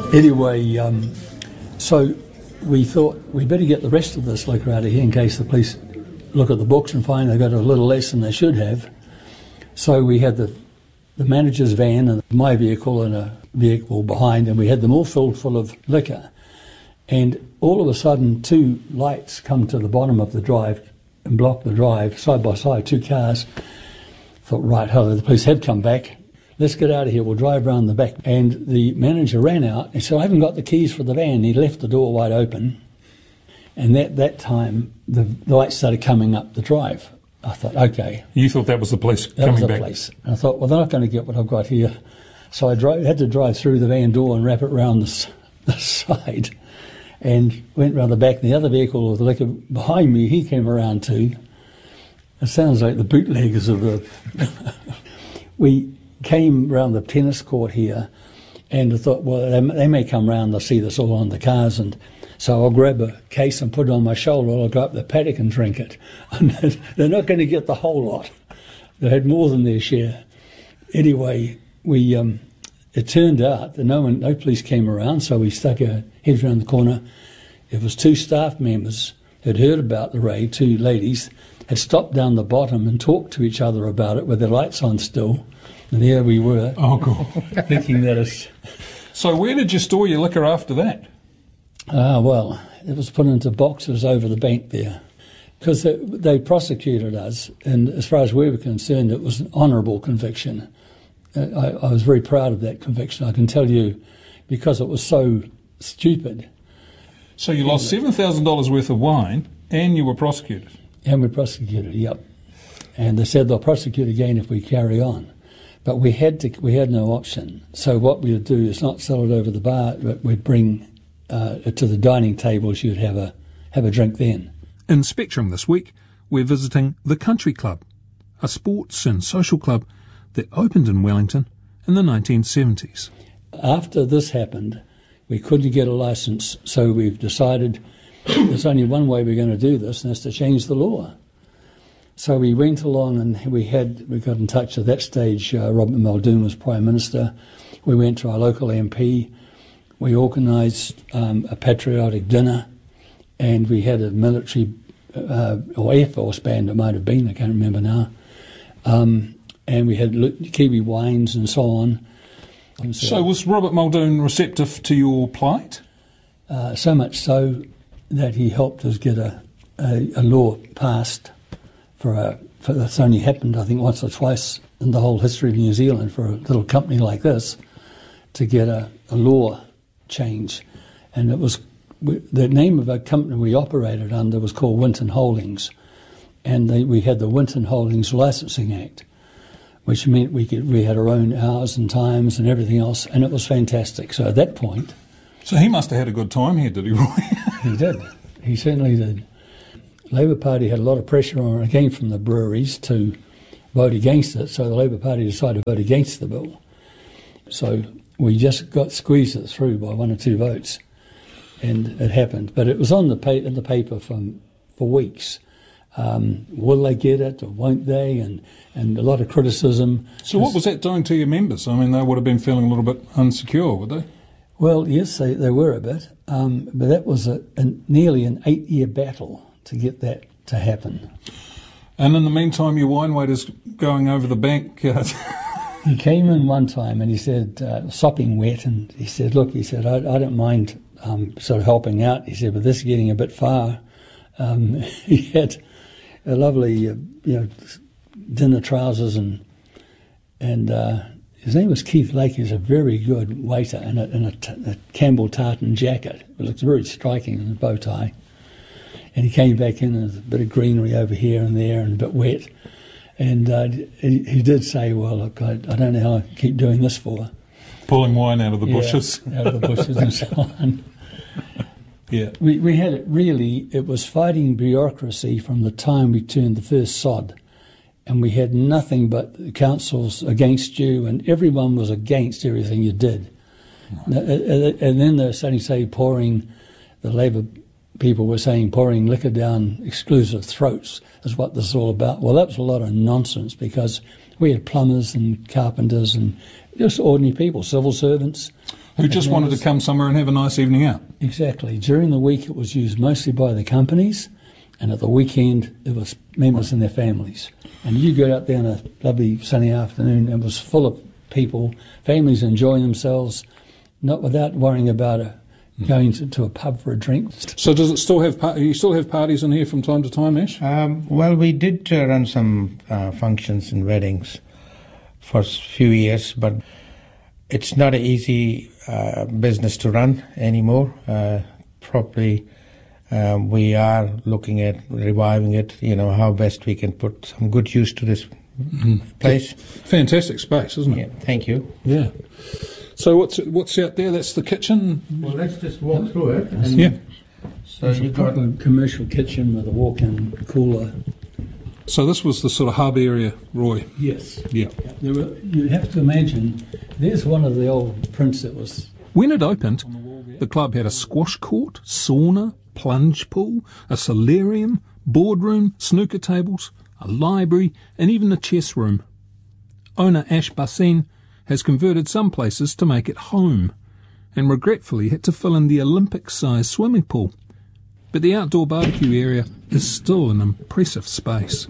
Anyway, so we thought we'd better get the rest of this liquor out of here in case the police look at the books and find they've got a little less than they should have. So we had the manager's van and my vehicle and a vehicle behind, and we had them all filled full of liquor. And all of a sudden, two lights come to the bottom of the drive and block the drive, side by side, two cars. Thought, right, hello, the police had come back. Let's get out of here, we'll drive round the back. And the manager ran out and said, I haven't got the keys for the van. He left the door wide open. And at that time, the lights started coming up the drive. I thought, okay. You thought that was the police coming back? That was the police. And I thought, well, they're not going to get what I've got here. So I had to drive through the van door and wrap it round the side, and went round the back. And the other vehicle with the liquor behind me, he came around too. It sounds like the bootleggers of the... We came round the tennis court here, and I thought, well, they may come round, they'll see this all on the cars, and so I'll grab a case and put it on my shoulder, I'll go up the paddock and drink it. And they're not going to get the whole lot. They had more than their share. Anyway, it turned out that no police came around, so we stuck our heads around the corner. It was two staff members who'd heard about the raid, two ladies, had stopped down the bottom and talked to each other about it with their lights on still. And there we were, thinking that it's... So where did you store your liquor after that? Well, it was put into boxes over the bank there, because they prosecuted us, and as far as we were concerned, it was an honourable conviction. I was very proud of that conviction, I can tell you, because it was so stupid. So you lost $7,000 worth of wine, and you were prosecuted? And we were prosecuted, yep. And they said they'll prosecute again if we carry on. But we had no option. So what we would do is not sell it over the bar, but we'd bring it to the dining tables. You'd have a drink then. In Spectrum this week, we're visiting the Country Club, a sports and social club that opened in Wellington in the 1970s. After this happened, we couldn't get a licence, so we've decided there's only one way we're going to do this, and that's to change the law. So we went along and we got in touch at that stage. Robert Muldoon was Prime Minister. We went to our local MP. We organised a patriotic dinner, and we had a military or Air Force band, it might have been, I can't remember now. And we had Kiwi wines and so on. And so was Robert Muldoon receptive to your plight? So much so that he helped us get a law passed for that's only happened, I think, once or twice in the whole history of New Zealand for a little company like this to get a law change. And it was the name of a company we operated under was called Winton Holdings, and we had the Winton Holdings Licensing Act, which meant we had our own hours and times and everything else, and it was fantastic. So at that point... So he must have had a good time here, did he, Roy? He did. He certainly did. Labour Party had a lot of pressure on it again from the breweries to vote against it, so the Labour Party decided to vote against the bill. So we just got squeezed it through by 1 or 2 votes, and it happened. But it was in the paper for weeks. Will they get it or won't they? And a lot of criticism. So what was that doing to your members? I mean, they would have been feeling a little bit insecure, would they? Well, yes, they were a bit, but that was nearly an 8-year battle to get that to happen. And in the meantime, your wine waiter's going over the bank. He came in one time and he said, sopping wet, and he said, look, he said, I don't mind sort of helping out. He said, but this is getting a bit far. He had a lovely, dinner trousers, and his name was Keith Lake. He's a very good waiter in a Campbell tartan jacket. It looked very striking in a bow tie. And he came back in with a bit of greenery over here and there and a bit wet. And he did say, well, look, I don't know how I keep doing this for. Pulling wine out of the bushes. Out of the bushes and so on. Yeah. We had it was fighting bureaucracy from the time we turned the first sod. And we had nothing but the councils against you, and everyone was against everything you did. Right. And then they're starting to say the Labour people were saying pouring liquor down exclusive throats is what this is all about. Well, that was a lot of nonsense, because we had plumbers and carpenters and just ordinary people, civil servants. Who just wanted to come somewhere and have a nice evening out. Exactly. During the week it was used mostly by the companies, and at the weekend it was members and their families. And you go out there on a lovely sunny afternoon, and it was full of people, families enjoying themselves, not without worrying about going to a pub for a drink. So does it still have you still have parties in here from time to time, Ash? Well, we did run some functions and weddings for a few years, but it's not an easy business to run anymore. Probably we are looking at reviving it, how best we can put some good use to this place. Fantastic space, isn't it? Yeah, thank you. Yeah. So what's out there? That's the kitchen. Well, let's just walk through it. Yeah. So It's you've a got proper commercial kitchen with a walk-in cooler. So this was the sort of hub area, Roy. Yes. Yeah. You have to imagine, there's one of the old prints that was... When it opened, the club had a squash court, sauna, plunge pool, a solarium, boardroom, snooker tables, a library, and even a chess room. Owner Ash Basin has converted some places to make it home, and regretfully had to fill in the Olympic-sized swimming pool. But the outdoor barbecue area is still an impressive space.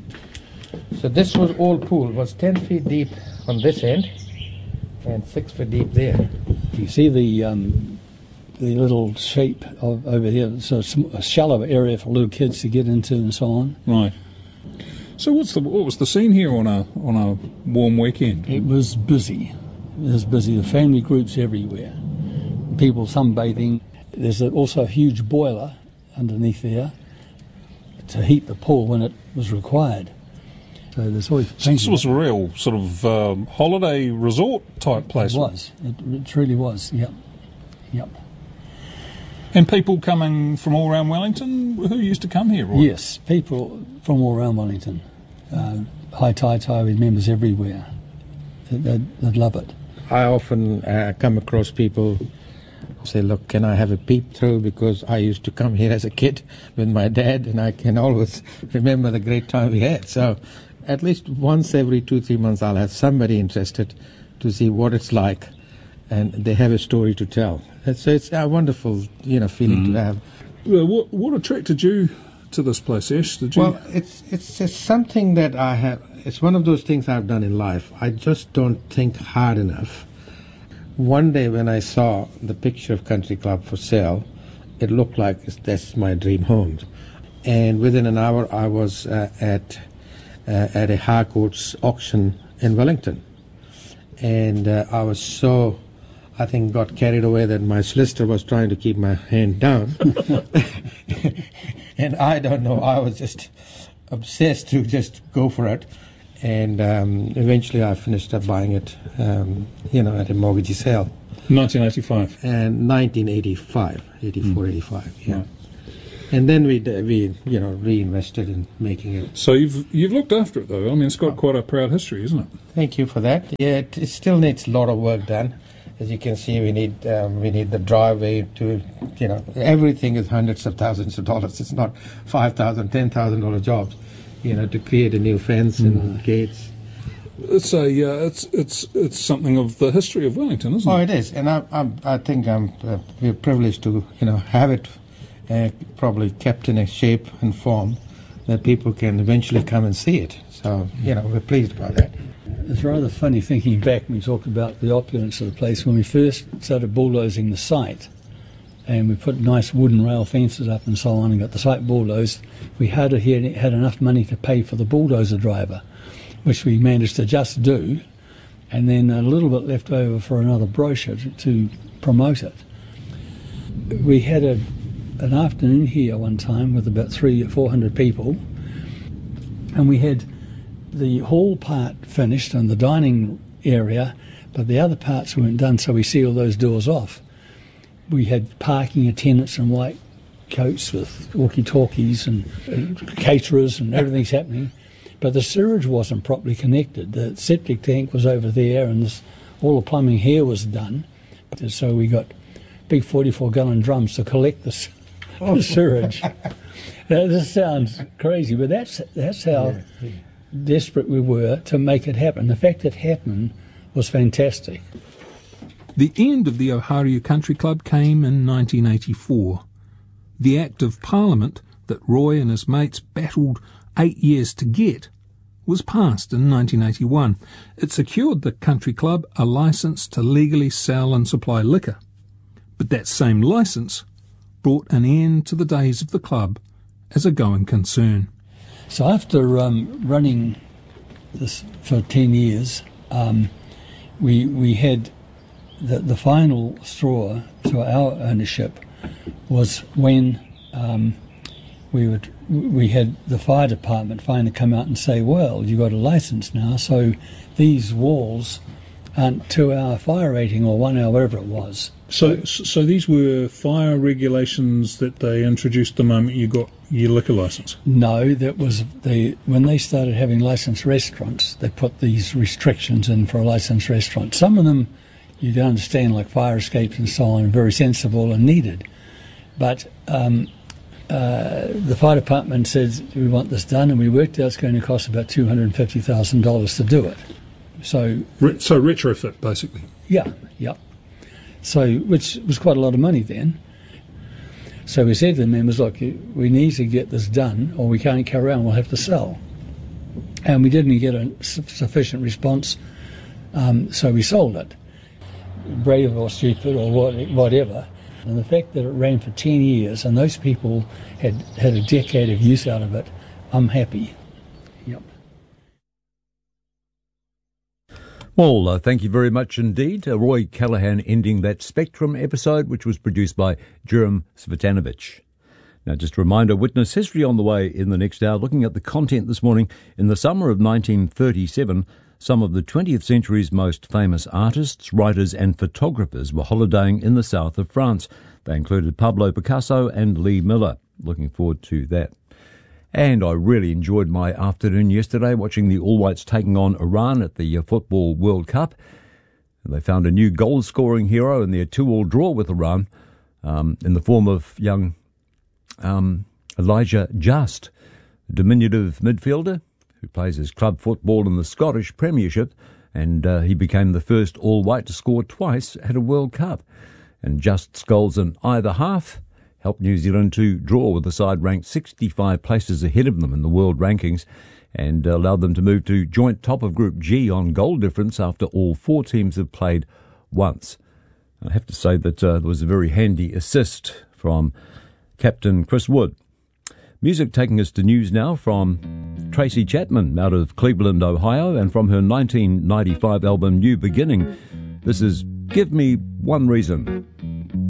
So this was old pool, was 10 feet deep on this end and 6 feet deep there. You see the little shape over here, so a shallow area for little kids to get into and so on. Right. So what was the scene here on a warm weekend? It was busy. The family groups everywhere. People sunbathing. There's also a huge boiler underneath there to heat the pool when it was required. So there's always This was a real sort of holiday resort type place. It was. It truly was. Yep. And people coming from all around Wellington who used to come here, Roy? Yes, people from all around Wellington. High Tai with members everywhere. They'd love it. I often come across people who say, look, can I have a peep through? Because I used to come here as a kid with my dad, and I can always remember the great time we had. So at least once every 2-3 months I'll have somebody interested to see what it's like, and they have a story to tell. So it's a wonderful, feeling to have. Well, what attracted you to this place, Ash? Well, it's just something that I have. It's one of those things I've done in life. I just don't think hard enough. One day when I saw the picture of Country Club for sale, it looked like that's my dream home. And within an hour, I was at a Harcourt's auction in Wellington, and I was so. I think got carried away that my solicitor was trying to keep my hand down. And I don't know, I was just obsessed to just go for it. And eventually I finished up buying it, at a mortgagee sale. 1985. And 1985, 84, 85, yeah. Right. And then we reinvested in making it. So you've looked after it, though. I mean, it's got quite a proud history, isn't it? Thank you for that. Yeah, it still needs a lot of work done. As you can see, we need the driveway to, everything is hundreds of thousands of dollars. It's not $5,000, $10,000 jobs, to create a new fence and gates. It's it's something of the history of Wellington, isn't it? Oh, it is, and I think we're privileged to have it probably kept in a shape and form that people can eventually come and see it. So we're pleased about that. It's rather funny thinking back when we talked about the opulence of the place. When we first started bulldozing the site, and we put nice wooden rail fences up and so on, and got the site bulldozed, we had enough money to pay for the bulldozer driver, which we managed to just do, and then a little bit left over for another brochure to promote it. We had an afternoon here one time with about 300 or 400 people, and we had the hall part finished and the dining area, but the other parts weren't done, so we sealed those doors off. We had parking attendants in white coats with walkie-talkies and caterers and everything's happening, but the sewage wasn't properly connected. The septic tank was over there, and all the plumbing here was done. So we got big 44-gallon drums to collect the sewage. Now, this sounds crazy, but that's how desperate we were to make it happen. The fact it happened was fantastic. The end of the Oharu Country Club came in 1984. The Act of Parliament that Roy and his mates battled 8 years to get was passed in 1981. It secured the country club a licence to legally sell and supply liquor. But that same licence brought an end to the days of the club as a going concern. So after running this for 10 years, we had the final straw to our ownership was when we had the fire department finally come out and say, well, you've got a licence now, so these walls aren't 2 hour fire rating or 1 hour, whatever it was. So these were fire regulations that they introduced the moment you got your liquor licence? No, that was when they started having licensed restaurants, they put these restrictions in for a licensed restaurant. Some of them you can understand, like fire escapes and so on, very sensible and needed. But the fire department said, we want this done, and we worked out it's going to cost about $250,000 to do it. So retrofit, basically. Yeah. So, which was quite a lot of money then. So we said to the members, look, we need to get this done or we can't carry on, we'll have to sell. And we didn't get a sufficient response, so we sold it. Brave or stupid or whatever. And the fact that it ran for 10 years and those people had a decade of use out of it, I'm happy. Yep. Well, thank you very much indeed. Roy Callaghan ending that Spectrum episode, which was produced by Jerem Svetanovich. Now, just a reminder, Witness History on the way in the next hour, looking at the content this morning. In the summer of 1937, some of the 20th century's most famous artists, writers and photographers were holidaying in the south of France. They included Pablo Picasso and Lee Miller. Looking forward to that. And I really enjoyed my afternoon yesterday watching the All Whites taking on Iran at the Football World Cup. And they found a new goal-scoring hero in their 2-2 draw with Iran in the form of young Elijah Just, a diminutive midfielder who plays his club football in the Scottish Premiership, and he became the first All-White to score twice at a World Cup. And Just's goals in either half helped New Zealand to draw with the side ranked 65 places ahead of them in the world rankings, and allowed them to move to joint top of Group G on goal difference after all 4 teams have played once. I have to say that there was a very handy assist from Captain Chris Wood. Music taking us to news now from Tracy Chapman out of Cleveland, Ohio, and from her 1995 album New Beginning, this is Give Me One Reason.